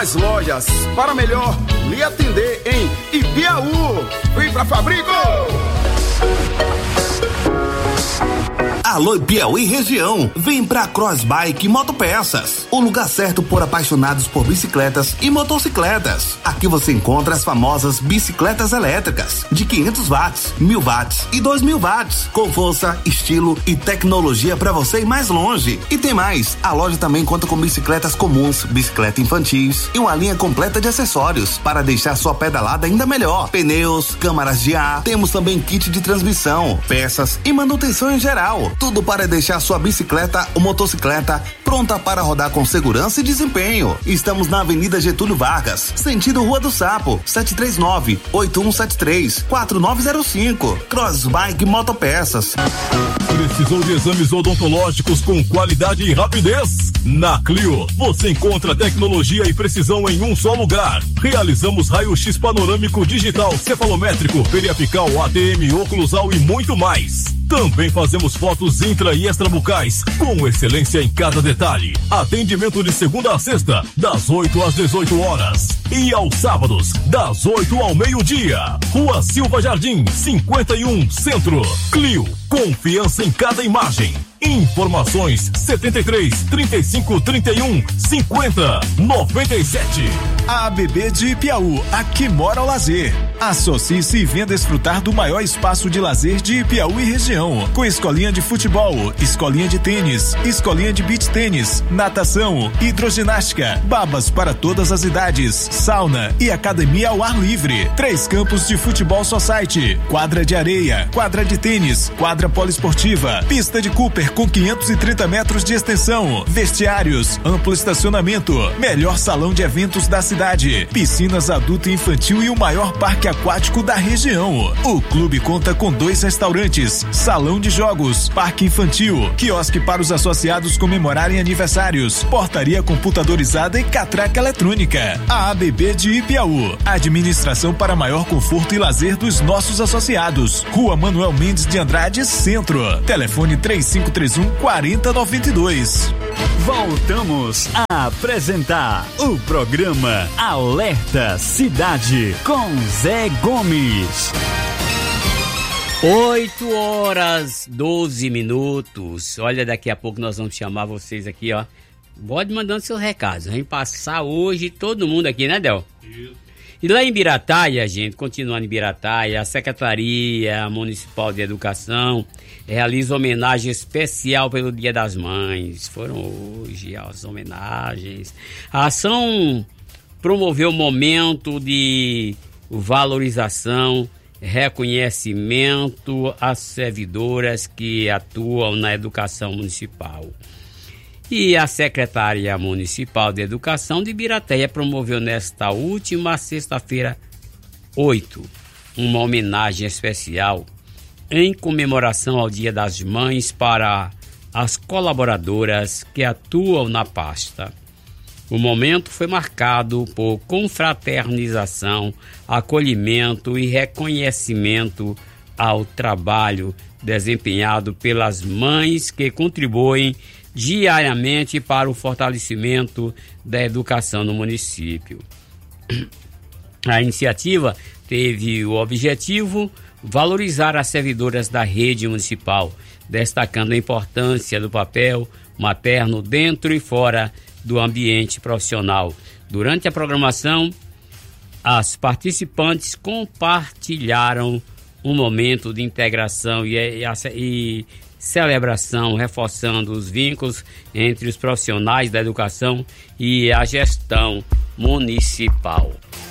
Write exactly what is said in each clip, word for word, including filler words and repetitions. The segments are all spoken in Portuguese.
mais lojas para melhor lhe atender em Ipiaú. Vem pra Fabrico! Alô Piauí região, vem pra Crossbike Motopeças, o lugar certo por apaixonados por bicicletas e motocicletas. Aqui você encontra as famosas bicicletas elétricas de quinhentos watts, mil watts e dois mil watts, com força, estilo e tecnologia para você ir mais longe. E tem mais, a loja também conta com bicicletas comuns, bicicleta infantis e uma linha completa de acessórios para deixar sua pedalada ainda melhor. Pneus, câmaras de ar, temos também kit de transmissão, peças e manutenção em geral. Tudo para deixar sua bicicleta ou motocicleta pronta para rodar com segurança e desempenho. Estamos na Avenida Getúlio Vargas, sentido Rua do Sapo, sete três nove, oito um sete três, quatro nove zero cinco. Crossbike Motopeças. Precisou de exames odontológicos com qualidade e rapidez? Na Clio, você encontra tecnologia e precisão em um só lugar. Realizamos raio-x panorâmico digital, cefalométrico, periapical, A T M, oclusal e muito mais. Também fazemos fotos intra e extrabucais, com excelência em cada detalhe. Atendimento de segunda a sexta, das oito às dezoito horas. E aos sábados, das oito ao meio-dia. Rua Silva Jardim, cinquenta e um, Centro. Clio, confiança em cada imagem. Informações setenta e três, trinta e cinco, trinta e um, cinquenta, noventa e sete. A ABB de Ipiaú, aqui mora o lazer. Associe-se e venha desfrutar do maior espaço de lazer de Ipiaú e região, com escolinha de futebol, escolinha de tênis, escolinha de beach tênis, natação, hidroginástica, babas para todas as idades, sauna e academia ao ar livre. Três campos de futebol society, quadra de areia, quadra de tênis, quadra poliesportiva, pista de Cooper com quinhentos e trinta metros de extensão, vestiários, amplo estacionamento, melhor salão de eventos da cidade, piscinas adulto e infantil e o maior parque aquático da região. O clube conta com dois restaurantes, salão de jogos, parque infantil, quiosque para os associados comemorarem aniversários, portaria computadorizada e catraca eletrônica. A ABB de Ipiaú, administração para maior conforto e lazer dos nossos associados. Rua Manuel Mendes de Andrade, Centro. Telefone três cinco três um, quatro zero nove dois. Voltamos a apresentar o programa Alerta Cidade com Zé Gomes. oito horas, doze minutos. Olha, daqui a pouco nós vamos chamar vocês aqui, ó. Pode mandando seus recados. Vem passar hoje todo mundo aqui, né, Del? Isso. E lá em Birataia, gente, continuando em Birataia, a Secretaria Municipal de Educação realiza homenagem especial pelo Dia das Mães. Foram hoje as homenagens. A ação promoveu um momento de valorização, reconhecimento às servidoras que atuam na educação municipal. E a Secretaria Municipal de Educação de Birataia promoveu nesta última sexta-feira, oito, uma homenagem especial em comemoração ao Dia das Mães para as colaboradoras que atuam na pasta. O momento foi marcado por confraternização, acolhimento e reconhecimento ao trabalho desempenhado pelas mães que contribuem diariamente para o fortalecimento da educação no município. A iniciativa teve o objetivo valorizar as servidoras da rede municipal, destacando a importância do papel materno dentro e fora do ambiente profissional. Durante a programação, as participantes compartilharam um momento de integração e, e, e celebração, reforçando os vínculos entre os profissionais da educação e a gestão municipal.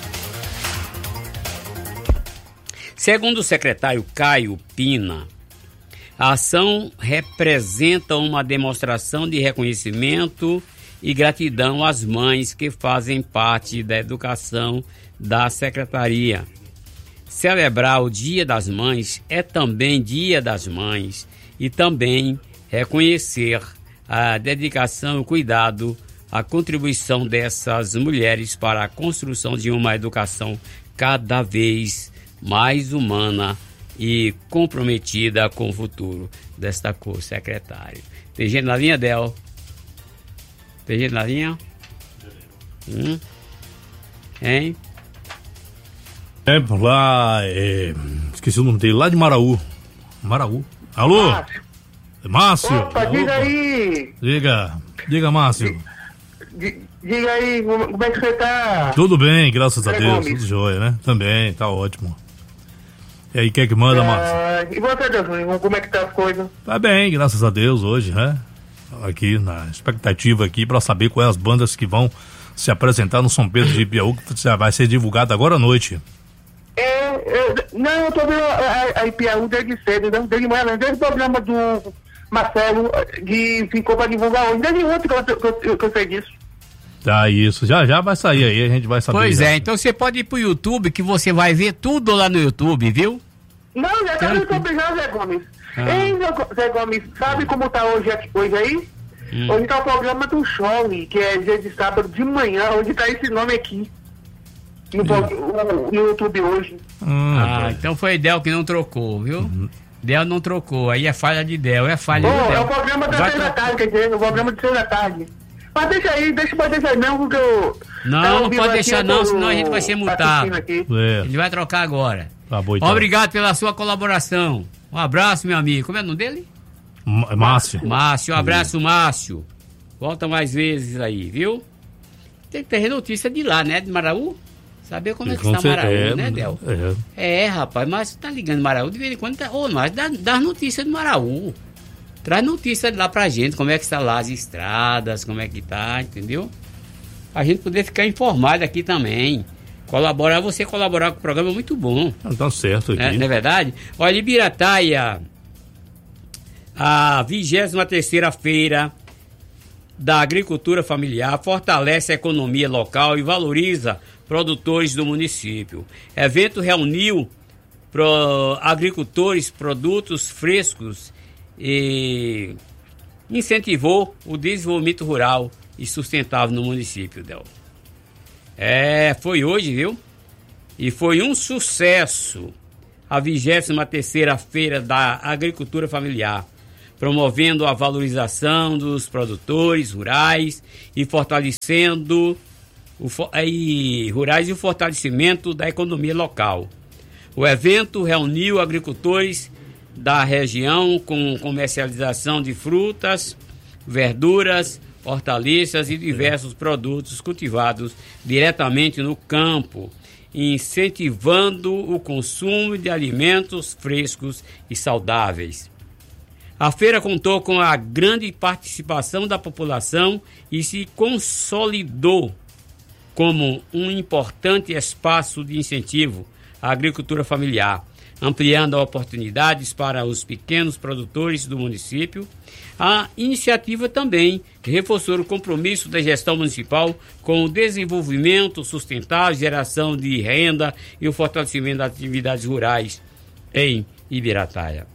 Segundo o secretário Caio Pina, a ação representa uma demonstração de reconhecimento e gratidão às mães que fazem parte da educação da secretaria. Celebrar o Dia das Mães é também Dia das Mães e também reconhecer a dedicação, o cuidado, a contribuição dessas mulheres para a construção de uma educação cada vez mais humana e comprometida com o futuro, destacou o secretário. Tem gente na linha, Del? Tem gente na linha? Hum? Hein? É, lá, é, esqueci o nome dele, lá de Maraú. Maraú. Alô? Márcio. Márcio. Opa, Alô? diga aí. Diga, diga, Márcio. D- diga aí, como é que você tá? Tudo bem, graças a Zé Deus, Gomes. tudo jóia, né? Também, tá ótimo. E aí, quem é que manda, Márcio? Ah, e você, Deus, como é que tá as coisas? Tá bem, graças a Deus, hoje, né? Aqui, na expectativa aqui, pra saber quais as bandas que vão se apresentar no São Pedro de Ipiaú, que já vai ser divulgado agora à noite. É, eu, não, eu tô vendo a, a, a Ipiaú desde cedo, né? Desde manhã, né? Desde o programa do Marcelo, que ficou pra divulgar hoje. Desde ontem que eu, que eu, que eu sei disso. Tá, isso. Já já vai sair aí, a gente vai saber. Pois já. é, então você pode ir pro YouTube, que você vai ver tudo lá no YouTube, viu? Não, já tá no YouTube já, Zé Gomes. Ah. Ei, Zé- Zé Gomes, sabe como tá hoje, aqui, hoje aí? Hum. Hoje tá o programa do Show, que é dia de sábado de manhã, onde tá esse nome aqui. No, pro- o- no YouTube hoje. Hum, Ah, rapaz. então foi Del que não trocou, viu? Del não trocou, aí é falha de Del, é falha Bom, de Del. é o programa das Vai seis da tro- tarde, quer dizer, o programa de seis da tarde. Mas deixa aí, deixa, pode deixar aí mesmo, porque eu... Não, eu não ouvi pode aqui, deixar eu não, tô senão a gente vai ser multado. assistindo aqui. É, Ele vai trocar agora. tá bom então. Obrigado pela sua colaboração. Um abraço, meu amigo. Como é o nome dele? M- Márcio. Márcio, um abraço, Márcio. Volta mais vezes aí, viu? Tem que ter notícia de lá, né? De Maraú. Saber como é que Com está Maraú, certeza, né, Del? É. É, rapaz, mas tá ligando Maraú, de vez em quando tá. Ô, mas dá, dá notícia de Maraú. Traz notícia de lá pra gente, como é que está lá as estradas, como é que tá, entendeu? A gente poder ficar informado aqui também. Colaborar, você colaborar com o programa é muito bom. Não tá certo aqui. É, não é verdade? Olha, Ibirataia, a vigésima terceira feira da agricultura familiar fortalece a economia local e valoriza produtores do município. Evento reuniu pro agricultores, produtos frescos e incentivou o desenvolvimento rural e sustentável no município, Del. É, foi hoje, viu? E foi um sucesso a vigésima terceira feira da agricultura familiar, promovendo a valorização dos produtores rurais e fortalecendo o, fo- e, rurais e o fortalecimento da economia local. O evento reuniu agricultores da região com comercialização de frutas, verduras, hortaliças e diversos produtos cultivados diretamente no campo, incentivando o consumo de alimentos frescos e saudáveis. A feira contou com a grande participação da população e se consolidou como um importante espaço de incentivo à agricultura familiar, ampliando oportunidades para os pequenos produtores do município. A iniciativa também reforçou o compromisso da gestão municipal com o desenvolvimento sustentável, geração de renda e o fortalecimento das atividades rurais em Ibirataia.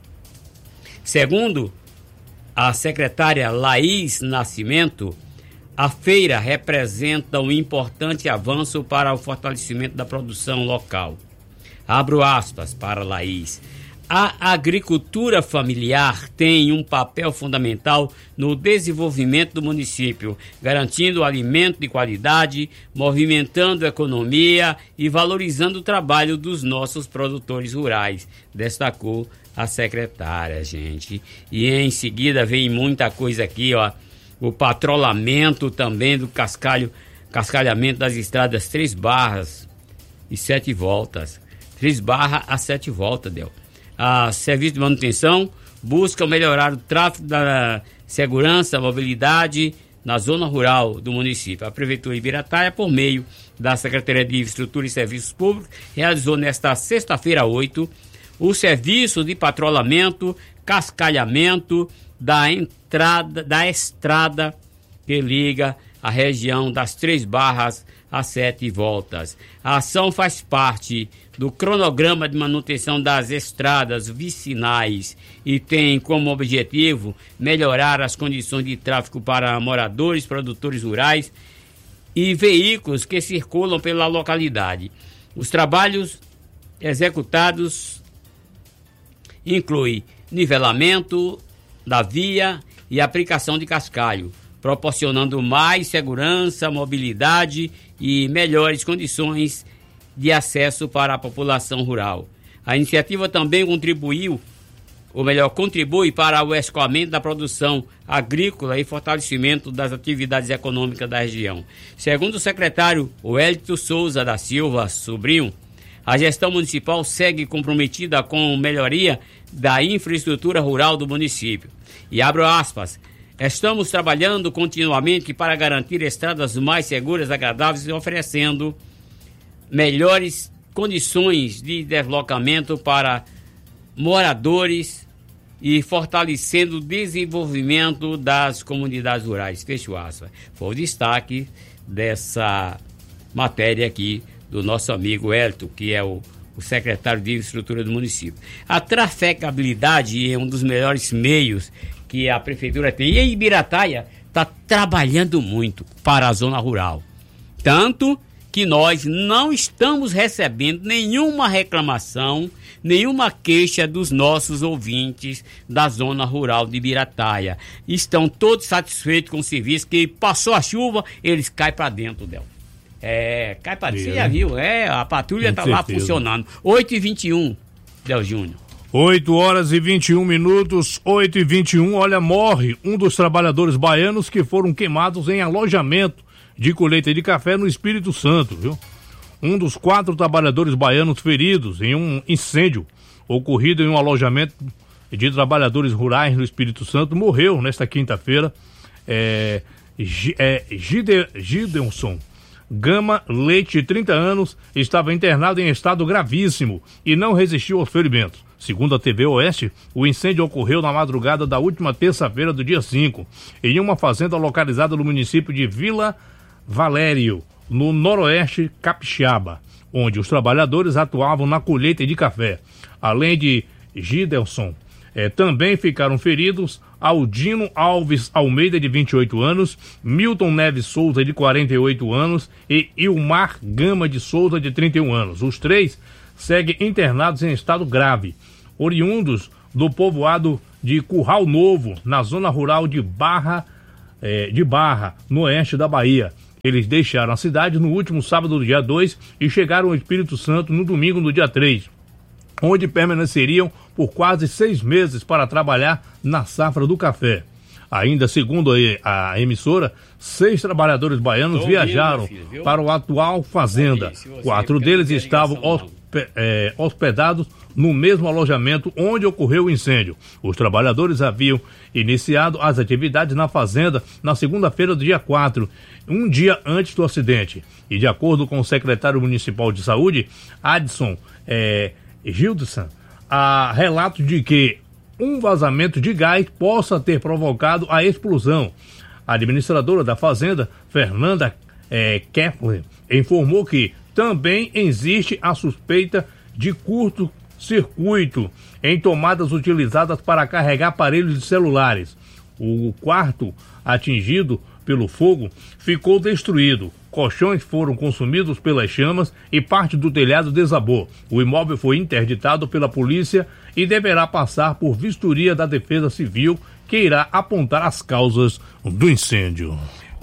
Segundo a secretária Laís Nascimento, a feira representa um importante avanço para o fortalecimento da produção local. Abro aspas para Laís. A agricultura familiar tem um papel fundamental no desenvolvimento do município, garantindo alimento de qualidade, movimentando a economia e valorizando o trabalho dos nossos produtores rurais, destacou a secretária, gente. E em seguida vem muita coisa aqui, ó, o patrulhamento também do cascalho, cascalhamento das estradas três barras e sete voltas. três barras a sete voltas, Del. A serviço de manutenção busca melhorar o tráfego da segurança, mobilidade na zona rural do município. A Prefeitura de Ibirataia, por meio da Secretaria de Infraestrutura e Serviços Públicos, realizou nesta sexta-feira oito o serviço de patrulhamento, cascalhamento da entrada da estrada que liga a região das três barras a sete voltas. A ação faz parte do cronograma de manutenção das estradas vicinais e tem como objetivo melhorar as condições de tráfego para moradores, produtores rurais e veículos que circulam pela localidade. Os trabalhos executados incluem nivelamento da via e aplicação de cascalho, proporcionando mais segurança, mobilidade e melhores condições de acesso para a população rural. A iniciativa também contribuiu, ou melhor, contribui para o escoamento da produção agrícola e fortalecimento das atividades econômicas da região. Segundo o secretário Wellington Souza da Silva Sobrinho, a gestão municipal segue comprometida com a melhoria da infraestrutura rural do município. E abro aspas, estamos trabalhando continuamente para garantir estradas mais seguras, agradáveis e oferecendo melhores condições de deslocamento para moradores e fortalecendo o desenvolvimento das comunidades rurais. Fecho aspas. Foi o destaque dessa matéria aqui do nosso amigo Elton, que é o, o secretário de infraestrutura do município. A trafegabilidade é um dos melhores meios que a prefeitura tem. E a Ibirataia está trabalhando muito para a zona rural. Tanto que nós não estamos recebendo nenhuma reclamação, nenhuma queixa dos nossos ouvintes da zona rural de Ibirataia. Estão todos satisfeitos com o serviço, que passou a chuva, eles caem para dentro dela. É, cai para dentro, você já viu, é, a patrulha está lá funcionando. oito e vinte e um, Del Júnior. oito horas e vinte e um minutos, oito e vinte e um, olha, morre um dos trabalhadores baianos que foram queimados em alojamento de colheita de café no Espírito Santo, viu? Um dos quatro trabalhadores baianos feridos em um incêndio ocorrido em um alojamento de trabalhadores rurais no Espírito Santo morreu nesta quinta-feira. É, é, Gide, Gideonson Gama Leite, trinta anos, estava internado em estado gravíssimo e não resistiu aos ferimentos. Segundo a T V Oeste, o incêndio ocorreu na madrugada da última terça-feira do dia cinco, em uma fazenda localizada no município de Vila Valério, no noroeste capixaba, onde os trabalhadores atuavam na colheita de café. Além de Gidelson, eh, também ficaram feridos Aldino Alves Almeida, de vinte e oito anos, Milton Neves Souza, de quarenta e oito anos, e Ilmar Gama de Souza, de trinta e um anos. Os três seguem internados em estado grave, oriundos do povoado de Curral Novo, na zona rural de Barra, eh, de Barra, no oeste da Bahia. Eles deixaram a cidade no último sábado do dia dois e chegaram ao Espírito Santo no domingo do dia três, onde permaneceriam por quase seis meses para trabalhar na safra do café. Ainda segundo a, a emissora, seis trabalhadores baianos Tô viajaram vendo, filho, para o atual fazenda. Aí, Quatro deles estavam hospe, é, hospedados no mesmo alojamento onde ocorreu o incêndio. Os trabalhadores haviam iniciado as atividades na fazenda na segunda-feira do dia quatro, um dia antes do acidente. E de acordo com o secretário municipal de saúde, Adson é, Gildson, há relatos de que um vazamento de gás possa ter provocado a explosão. A administradora da fazenda, Fernanda é, Kepler, informou que também existe a suspeita de curto-circuito em tomadas utilizadas para carregar aparelhos de celulares. O quarto atingido pelo fogo ficou destruído. Colchões foram consumidos pelas chamas e parte do telhado desabou. O imóvel foi interditado pela polícia e deverá passar por vistoria da Defesa Civil, que irá apontar as causas do incêndio.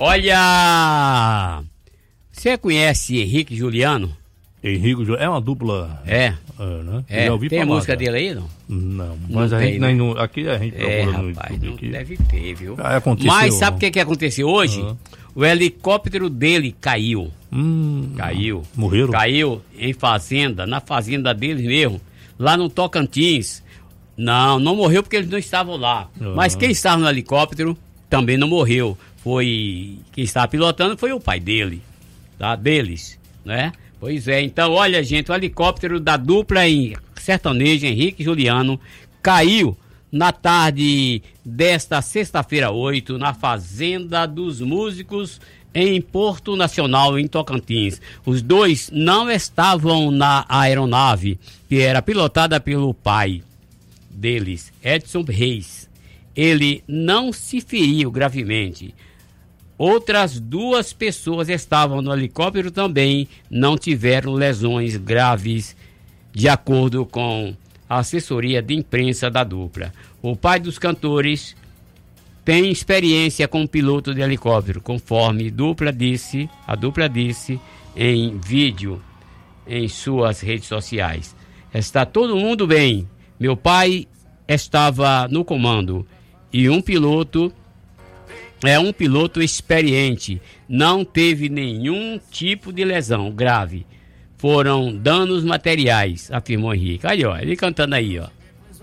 Olha, você conhece Henrique Juliano? Henrique Juliano é uma dupla. É. É, né? É. Já ouvi tem falar, a música cara. dele aí, não? Não, mas não a tem, gente né? nem, aqui a gente é, procura no rapaz, YouTube. não Aqui. deve ter, viu? Ah, aconteceu. Mas sabe o que, que aconteceu hoje? Uhum. O helicóptero dele caiu. Hum, Caiu. Morreram? Caiu em fazenda, na fazenda deles mesmo, lá no Tocantins. Não, não morreu porque eles não estavam lá. Uhum. Mas quem estava no helicóptero também não morreu. Foi quem estava pilotando foi o pai dele, tá? Deles, né? Pois é, então olha, gente, o helicóptero da dupla em sertanejo Henrique e Juliano caiu na tarde desta sexta-feira oito, na Fazenda dos Músicos, em Porto Nacional, em Tocantins. Os dois não estavam na aeronave, que era pilotada pelo pai deles, Edson Reis. Ele não se feriu gravemente. Outras duas pessoas estavam no helicóptero também, não tiveram lesões graves, de acordo com a assessoria de imprensa da dupla. O pai dos cantores tem experiência como piloto de helicóptero, conforme dupla disse, a dupla disse em vídeo em suas redes sociais. Está todo mundo bem. Meu pai estava no comando e um piloto é um piloto experiente. Não teve nenhum tipo de lesão grave. Foram danos materiais, afirmou Henrique. Aí, ó, ele cantando aí, ó.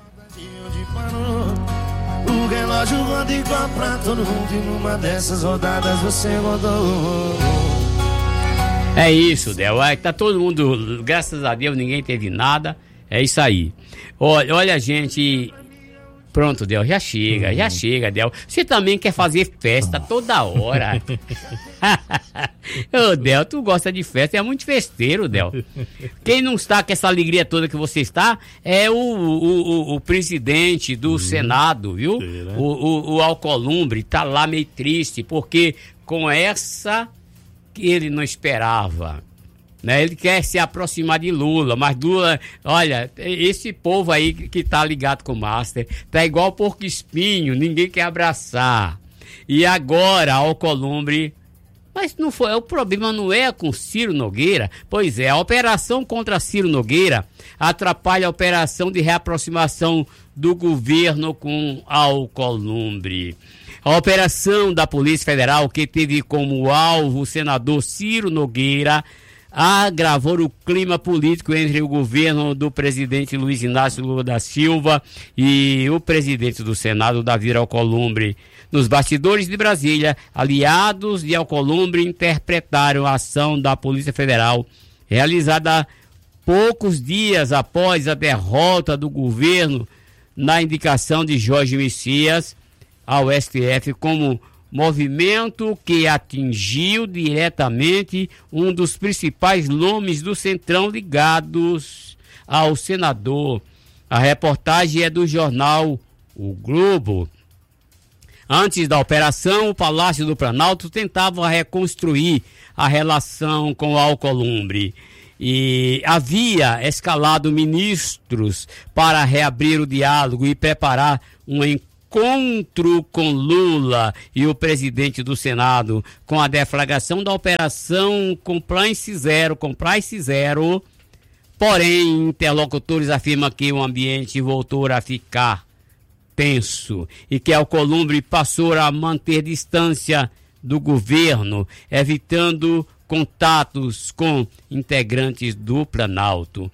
O relógio roda igual pra todo mundo e numa dessas rodadas você rodou. É isso, Del. Tá todo mundo, graças a Deus, ninguém teve nada. É isso aí. Olha, olha gente. Pronto, Del, já chega, uhum. já chega, Del. Você também quer fazer festa toda hora. Ô, Del, tu gosta de festa, é muito festeiro, Del. Quem não está com essa alegria toda que você está é o, o, o, o presidente do uhum. Senado, viu? Sim, né? o, o, o Alcolumbre tá lá meio triste, porque com essa que ele não esperava. Né? Ele quer se aproximar de Lula, mas Lula, olha, esse povo aí que tá ligado com o Master, tá igual porco espinho, ninguém quer abraçar. E agora, Alcolumbre, mas não foi, o problema não é com Ciro Nogueira, pois é, a operação contra Ciro Nogueira atrapalha a operação de reaproximação do governo com Alcolumbre. A operação da Polícia Federal, que teve como alvo o senador Ciro Nogueira, agravou o clima político entre o governo do presidente Luiz Inácio Lula da Silva e o presidente do Senado, Davi Alcolumbre. Nos bastidores de Brasília, aliados de Alcolumbre interpretaram a ação da Polícia Federal, realizada poucos dias após a derrota do governo na indicação de Jorge Messias ao S T F, como movimento que atingiu diretamente um dos principais nomes do Centrão ligados ao senador. A reportagem é do jornal O Globo. Antes da operação, o Palácio do Planalto tentava reconstruir a relação com Alcolumbre e havia escalado ministros para reabrir o diálogo e preparar um encontro encontro com Lula e o presidente do Senado, com a deflagração da operação Compliance Zero, Compliance Zero. Porém, interlocutores afirmam que o ambiente voltou a ficar tenso e que Alcolumbre passou a manter distância do governo, evitando contatos com integrantes do Planalto.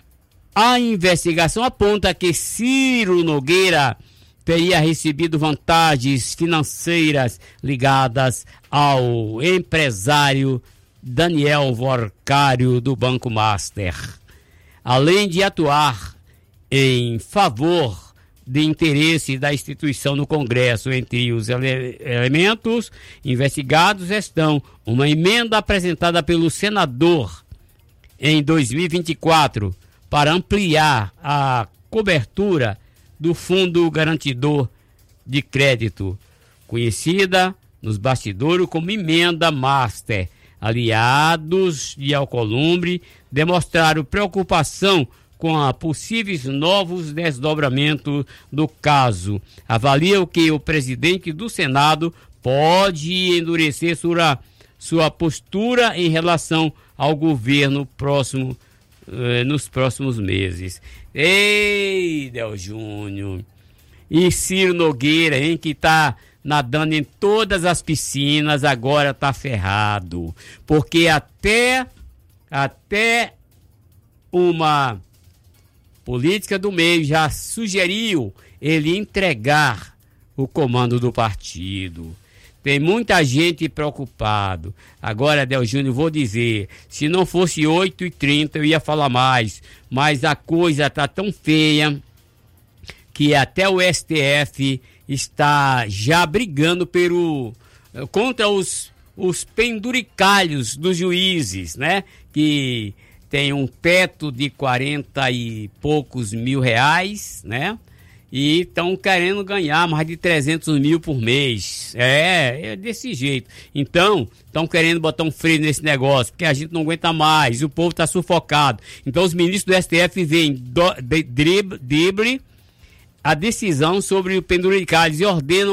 A investigação aponta que Ciro Nogueira teria recebido vantagens financeiras ligadas ao empresário Daniel Vorcário do Banco Master. Além de atuar em favor de interesse da instituição no Congresso, entre os ele- elementos investigados estão uma emenda apresentada pelo senador em dois mil e vinte e quatro para ampliar a cobertura do Fundo Garantidor de Crédito, conhecida nos bastidores como Emenda Master. Aliados de Alcolumbre demonstraram preocupação com a possíveis novos desdobramentos do caso. Avaliam que o presidente do Senado pode endurecer sua, sua postura em relação ao governo próximo nos próximos meses. Ei, Del Júnior. E Ciro Nogueira, hein, que tá nadando em todas as piscinas, agora tá ferrado. Porque até, até uma política do meio já sugeriu ele entregar o comando do partido. Tem muita gente preocupado. Agora, Del Júnior, vou dizer, se não fosse oito e trinta eu ia falar mais, mas a coisa tá tão feia que até o S T F está já brigando pelo, contra os, os penduricalhos dos juízes, né? Que tem um teto de quarenta e poucos mil reais, né? E estão querendo ganhar mais de trezentos mil por mês. É, é desse jeito. Então, estão querendo botar um freio nesse negócio, porque a gente não aguenta mais, o povo está sufocado. Então, os ministros do S T F veem do, de, drible, drible a decisão sobre o penduricalhos e ordenam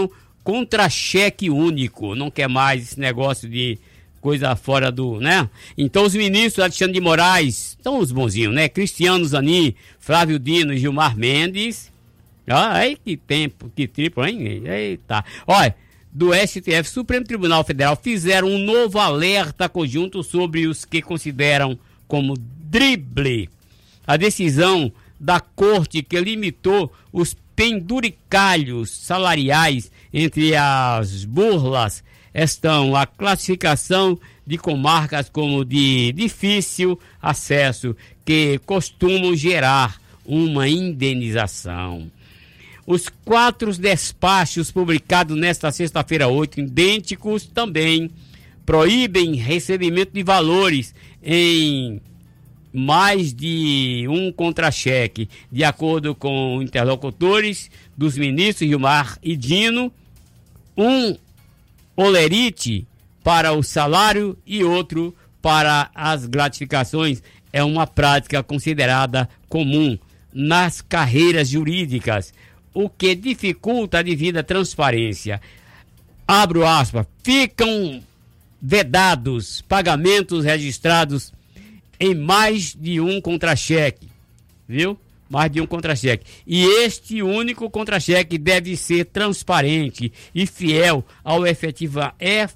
contra-cheque único. Não quer mais esse negócio de coisa fora do, né? Então os ministros Alexandre de Moraes, estão os bonzinhos, né? Cristiano Zanin, Flávio Dino e Gilmar Mendes. Ah, aí que tempo, que triplo, hein? Eita. Olha, do S T F, Supremo Tribunal Federal, fizeram um novo alerta conjunto sobre os que consideram como drible. A decisão da corte que limitou os penduricalhos salariais entre as burlas estão a classificação de comarcas como de difícil acesso, que costumam gerar uma indenização. Os quatro despachos publicados nesta sexta-feira oito, idênticos, também proíbem recebimento de valores em mais de um contra-cheque, de acordo com interlocutores dos ministros Gilmar e Dino, um olerite para o salário e outro para as gratificações. É uma prática considerada comum nas carreiras jurídicas, o que dificulta a devida transparência. Abro aspas, ficam vedados pagamentos registrados em mais de um contra-cheque, viu? Mais de um contra-cheque. E este único contra-cheque deve ser transparente e fiel ao efetiva,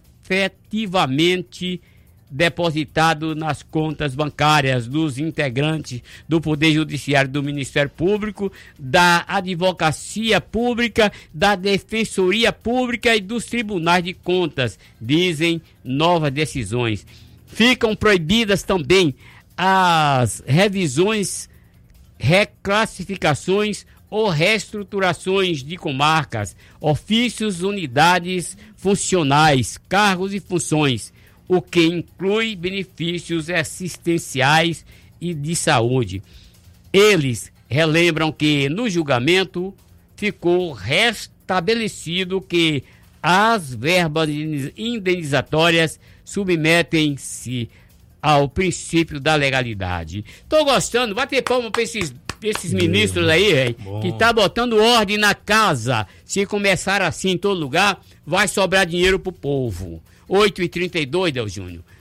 efetivamente depositado nas contas bancárias dos integrantes do Poder Judiciário, do Ministério Público, da Advocacia Pública, da Defensoria Pública e dos Tribunais de Contas, dizem novas decisões. Ficam proibidas também as revisões, reclassificações ou reestruturações de comarcas, ofícios, unidades funcionais, cargos e funções, o que inclui benefícios assistenciais e de saúde. Eles relembram que no julgamento ficou restabelecido que as verbas indenizatórias submetem-se ao princípio da legalidade. Tô gostando, vai ter palma pra esses, esses ministros aí, véio, que tá botando ordem na casa. Se começar assim em todo lugar, vai sobrar dinheiro pro povo. oito e trinta e dois, Del Júnior.